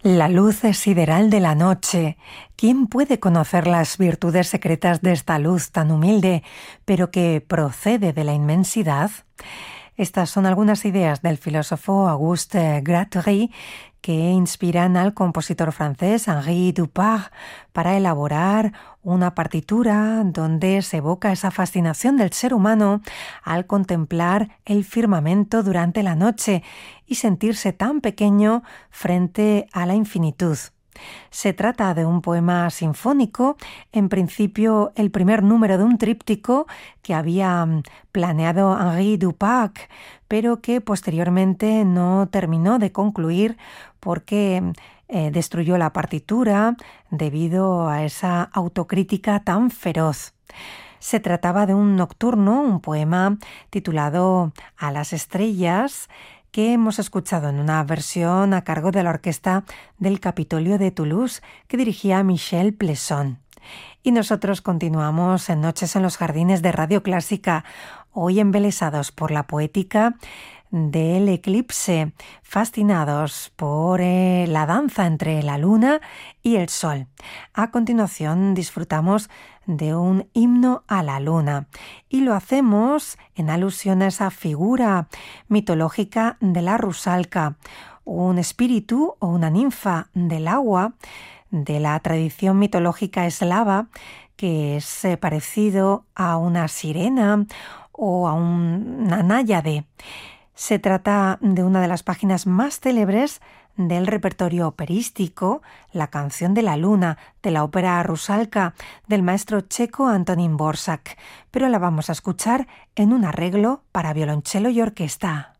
La luz sideral de la noche. ¿Quién puede conocer las virtudes secretas de esta luz tan humilde, pero que procede de la inmensidad? Estas son algunas ideas del filósofo Auguste Gratry que inspiran al compositor francés Henri Dupart para elaborar una partitura donde se evoca esa fascinación del ser humano al contemplar el firmamento durante la noche y sentirse tan pequeño frente a la infinitud. Se trata de un poema sinfónico, en principio el primer número de un tríptico que había planeado Henri Dupart, pero que posteriormente no terminó de concluir porque destruyó la partitura debido a esa autocrítica tan feroz. Se trataba de un nocturno, un poema titulado A las estrellas, que hemos escuchado en una versión a cargo de la orquesta del Capitolio de Toulouse que dirigía Michel Plesson. Y nosotros continuamos en Noches en los Jardines de Radio Clásica, hoy embelesados por la poética del eclipse, fascinados por la danza entre la luna y el sol. A continuación disfrutamos de un himno a la luna y lo hacemos en alusión a esa figura mitológica de la rusalka, un espíritu o una ninfa del agua de la tradición mitológica eslava que es parecido a una sirena o a una náyade. Se trata de una de las páginas más célebres del repertorio operístico, la canción de la luna, de la ópera Rusalka, del maestro checo Antonín Dvořák, pero la vamos a escuchar en un arreglo para violonchelo y orquesta.